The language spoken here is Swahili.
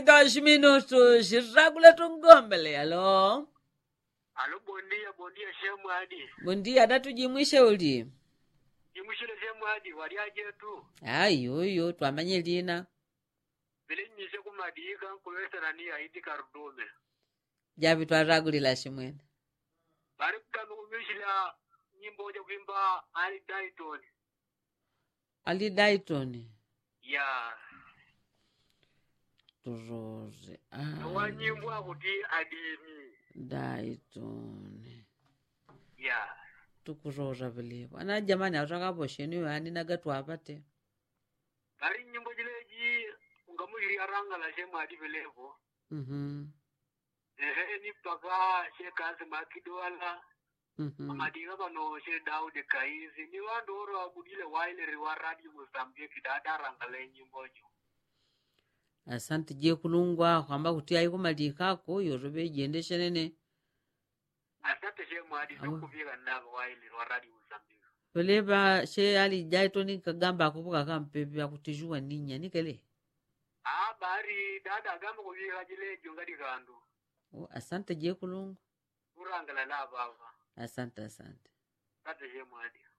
2 minutos, Ragula Tungombele, alo. Alo, bom dia, Shemu Hadi. Bom dia, datujimwishe uli. Imushile Shemu Hadi, waliaje tu. Ayo, twamanye lina. Vile nyise kumadika, nkulwesa nani haidi karudume. Javi twaragulila shimwene. Bari kutami kumishila nyimbo oja kuimba Ali Dayton. Ali Dayton. Ya. Turoze. Wa nyimbo akuti adimi. Dayton. Ya. Tukuroza vilivo. Ana jamani atakapo sheni yani nagatwa apate. Bari nyimbo jileji ungamuli aranga la Shemu Hadi vilevo. Ni paka shekazi makidwala. Amadinga bano she Daudi Kaizi ni wandu oro abudile waile wa radio Mozambique dadarangala nyimbo jo. Asante je kulungwa kwamba kuti ayi kumalikako yorobe jendeshe nene. Asante Shemu Hadi tukuvika nabo waile wa radio Mozambique. Peleba she Ali Dayton kagamba akubuka kampepe akutijua ninya nikele. Bari dada gamba kuvika jile jongadi kandu. Asante je kulungwa. Urangala la baba. Asante. Asante Shemu Hadi.